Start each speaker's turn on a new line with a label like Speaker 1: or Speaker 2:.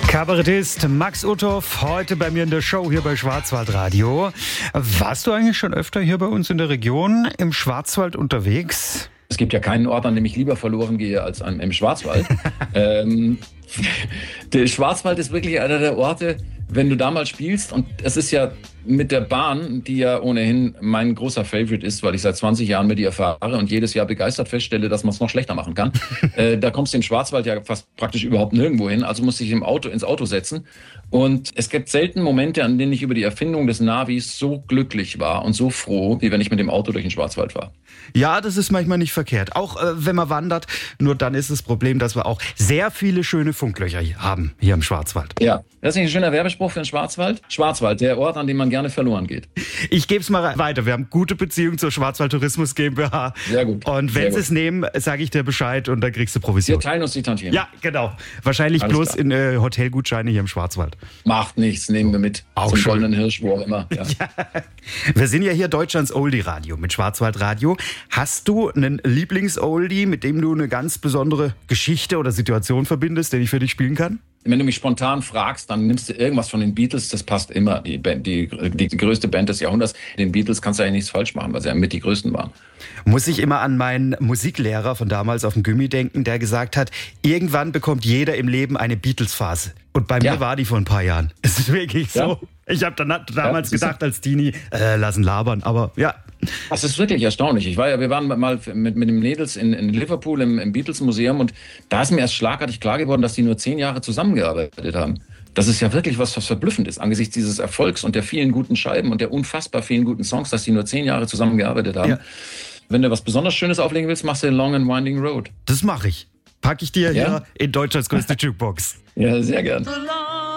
Speaker 1: Kabarettist Max Uthoff, heute bei mir in der Show hier bei Schwarzwaldradio. Warst du eigentlich schon öfter hier bei uns in der Region im Schwarzwald unterwegs?
Speaker 2: Es gibt ja keinen Ort, an dem ich lieber verloren gehe als im Schwarzwald. Der Schwarzwald ist wirklich einer der Orte, wenn du da mal spielst, und es ist ja mit der Bahn, die ja ohnehin mein großer Favorite ist, weil ich seit 20 Jahren mit ihr fahre und jedes Jahr begeistert feststelle, dass man es noch schlechter machen kann. Da kommst du im Schwarzwald ja fast praktisch überhaupt nirgendwo hin, also musst du dich ins Auto setzen. Und es gibt selten Momente, an denen ich über die Erfindung des Navis so glücklich war und so froh, wie wenn ich mit dem Auto durch den Schwarzwald fahre.
Speaker 1: Ja, das ist manchmal nicht verkehrt. Auch wenn man wandert, nur dann ist das Problem, dass wir auch sehr viele schöne Funklöcher haben hier im Schwarzwald.
Speaker 2: Ja, das ist nicht ein schöner Werbespruch für den Schwarzwald? Schwarzwald, der Ort, an dem man gerne verloren geht.
Speaker 1: Ich gebe es mal weiter. Wir haben gute Beziehungen zur Schwarzwald Tourismus GmbH.
Speaker 2: Sehr gut.
Speaker 1: Und wenn sie es nehmen, sage ich dir Bescheid und dann kriegst du Provision.
Speaker 2: Wir teilen uns die Tantiemen.
Speaker 1: Ja, genau. Wahrscheinlich
Speaker 2: Alles
Speaker 1: bloß
Speaker 2: klar.
Speaker 1: in Hotelgutscheine hier im Schwarzwald.
Speaker 2: Macht nichts, nehmen wir mit.
Speaker 1: Auch
Speaker 2: zum
Speaker 1: schön.
Speaker 2: Goldenen Hirsch, wo auch immer. Ja.
Speaker 1: Ja. Wir sind ja hier Deutschlands Oldie-Radio mit Schwarzwaldradio. Hast du einen Lieblings-Oldie, mit dem du eine ganz besondere Geschichte oder Situation verbindest, den ich für dich spielen kann?
Speaker 2: Wenn du mich spontan fragst, dann nimmst du irgendwas von den Beatles, das passt immer. Die größte Band des Jahrhunderts. Den Beatles kannst du eigentlich nichts falsch machen, weil sie ja mit die größten waren.
Speaker 1: Muss ich immer an meinen Musiklehrer von damals auf dem Gymi denken, der gesagt hat, irgendwann bekommt jeder im Leben eine Beatles-Phase. Und bei mir war die vor ein paar Jahren. Es ist wirklich so.
Speaker 2: Ja.
Speaker 1: Ich habe damals gedacht als Teenie, lassen labern, aber ja.
Speaker 2: Das ist wirklich erstaunlich. Wir waren mal mit dem Nedels in Liverpool im Beatles-Museum, und da ist mir erst schlagartig klar geworden, dass die nur 10 Jahre zusammengearbeitet haben. Das ist ja wirklich was verblüffend ist, angesichts dieses Erfolgs und der vielen guten Scheiben und der unfassbar vielen guten Songs, dass die nur 10 Jahre zusammengearbeitet haben. Ja. Wenn du was Besonders Schönes auflegen willst, machst du Long and Winding Road.
Speaker 1: Das mache ich. Packe ich dir hier in Deutschlands größte Jukebox.
Speaker 2: Ja, sehr gern.